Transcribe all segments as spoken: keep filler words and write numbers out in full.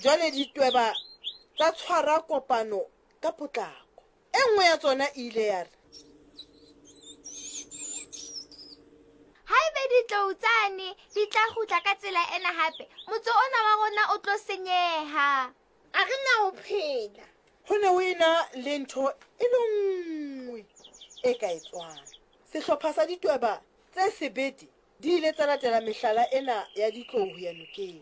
Jwale ditweba tsa tshwara kopano ka potlako. E nngwe ya tsona e ile ya re, haebe ditlou tsane di tla kgutla ka tsela ena hape, motse ona wa rona o tlo senyeha. A re na ho phela. ho ne ho ena le ntho e le nngwe e ka etswang. Sehlopha sa ditweba tse sebedi di ile tsa latela mehlala ena ya ditlou ho ya nokeng.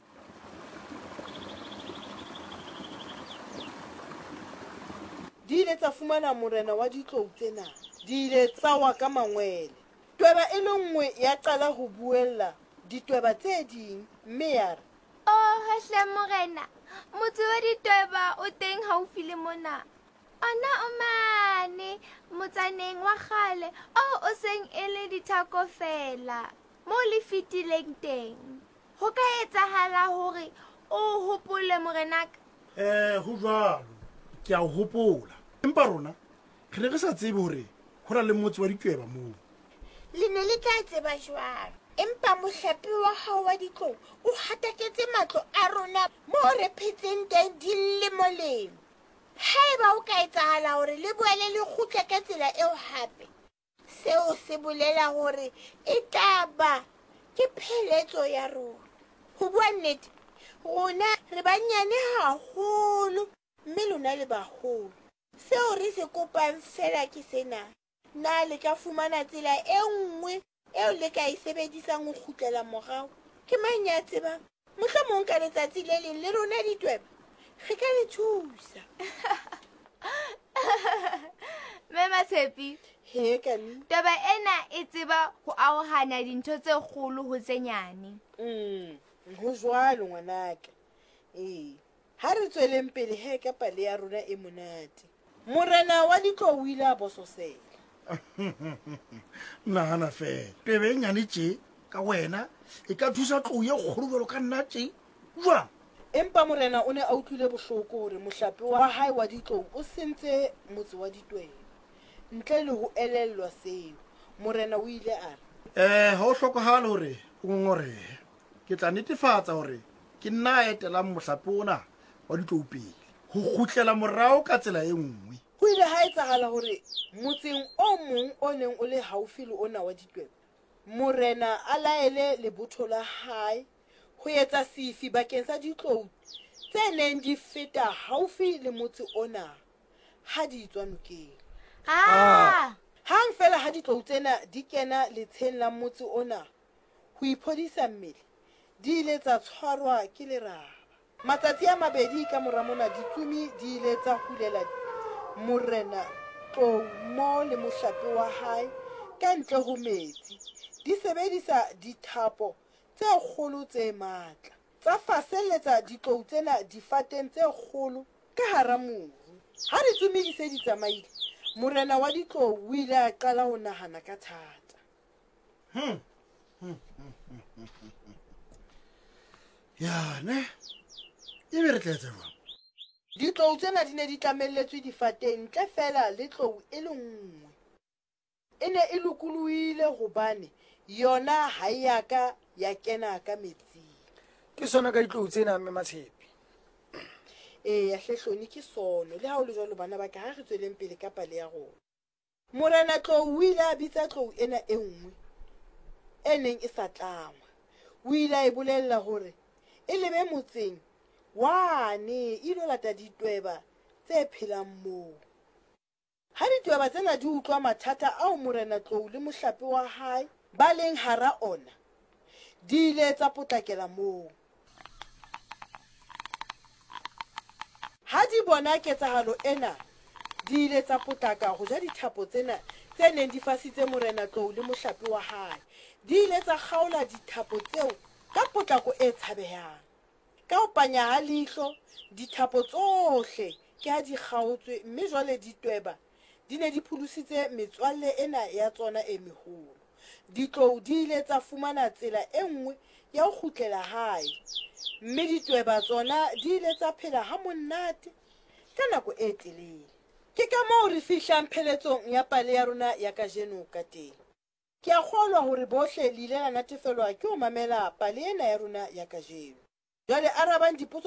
Di ile tsa fumana morena wa ditlou tsena, di ile tsa wa ka mangwele. Tweba e le nngwe ya qala ho buella ditweba tse ding, mme ya re, Oh, hahle morena, motse wa ditweba o teng haufi le mona. Ona o mane, motsaneng wa kgale, o o seng e le dithako fela, moo le fetileng teng. Ho ka etsahala hore o hopole morenaka? Eh, ho jwalo. Ke a o hopola. Empa rona re ne re sa tsebe hore ho na le motse wa ditweba moo. Le ne le tla tseba jwalo. Empa mohlape wa hao wa ditlou o hataketse matlo a rona moo re phetseng teng dilemo-lemo. Haeba o ka etsahala hore le boele le kgutle ka tsela eo hape, seo se bolela hore e tla ba ke pheletso ya rona. Ho bua nnete, rona re banyane haholo, mme lona le baholo. Seo re se kopang fela ke sena. Na le ka fumana tsela e nngwe eo le ka e sebedisang ho kgutlela morao? Ke mang ya tsebang? Mohlomong ka letsatsi le leng le rona ditweba re ka le thusa. Mema Tshepi, he kani. taba ena e tseba ho arohanya dintho tse kgolo ho tse nyane. Mm, ho jwalo ngwanaka. Eh, ha re tsweleng pele he ka pale ya rona e monate. Morena wa ditlou o ile a bososela. Nahana fela. Twebe e nyane tje ka wena e ka thusa tlou e kgolo jwalo ka nna tje. Jwang? Empa morena o ne a utlwile bohloko hore mohlape wa hae wa ditlou o sentse motse wa ditweba. Ntle le ho elellwa seo, morena o ile a re, Eh, ha o hlokahala hore o ngongorehe. Ke tla netefatsa hore ke nna a etelang mohlape ona wa ditlou pele ho kgutlela morao ka tsela e nngwe. ho ile ha etsahala hore motseng o mong o neng o le haufi le ona wa ditweba, morena a laele lebotho la hae ho etsa sifi bakeng sa ditlou tse neng di feta haufi le motse ona ha di tswa nokeng. Ah! Hang fela ha ditlou tsena di kena letsheng la motse ona ho iphodisa mmele, di ile tsa tshwarwa ke leraba. Matsatsi a mabedi ka mora mona ditsumi di ile tsa hulela morena tlou mo le mohlape wa hae ka ntle ho metsi, di sebedisa dithapo tse kgolo tse matla, tsa faselletsa ditlou tsena difateng tse kgolo ka hara mobu. Ha ditsumi di se di tsamaile, morena wa ditlou o ile a qala ho nahana ka thata. Hmm. Hmm. Hmm. Hmm. Hmm. Ya, ne. E be re tla etsa jwang? Ditlou tsena di ne di tlamelletswe difateng ntle fela le tlou e le nngwe. E ne e lokolohile hobane yona ha ya ka ya kena ka metsing. Ke sona ka ditlou tsena Mema Tshepi. Ee, ya hlehloni ke sono, le ha o le jwalo bana ba ka ha re tsweleng pele ka pale ya rona. Morena tlou o ile a bitsa tlou ena e nngwe e neng e sa tlangwa. O ile a e bolella hore e lebe motseng wane ilo lata ditweba tse phelang moo. Ha ditweba tsena di utlwa mathata ao morena tlou le mohlape wa hae ba leng hara ona, di ile tsa potlakela moo. Ha di bona ketsahalo ena, di ile tsa potlaka ho ja dithapo tsena tse neng di fasitse morena tlou le mohlape wa hae. Di ile tsa kgaola dithapo tseo ka potlako e tshabehang. Ka ho panya ha leihlo, dithapo tsohle ke ha di kgaotswe, mme jwale ditweba di ne di pholositse metswalle ena ya tsona e meholo. Ditlou di ile tsa fumana tsela e nngwe ya ho kgutlela hae, mme ditweba tsona di ile tsa phela ha monate ka nako e telele. Ke ka moo re fihlang pheletsong ya pale ya rona ya kajeno ka teng. Ke a kgolwa hore bohle le ile la natefelwa ke ho mamela pale ena ya rona ya kajeno. Jwale arabang dipotso